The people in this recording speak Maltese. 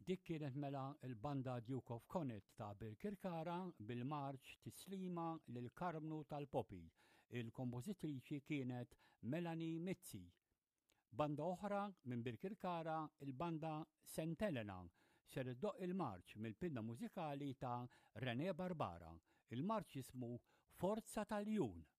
Dik kienet mela il-banda Duke of Connacht ta' Birkirkara bil-marċ tislima lil Karmnu tal-Popi. Il-kompożitriċi kienet Melanie Mizzi. Banda oħra minn Birkirkara il-banda St. Helena ser iddoq il-marċ mill-pinna mużikali ta' René Barbara. Il-marċ jismu Forza tal-Jun.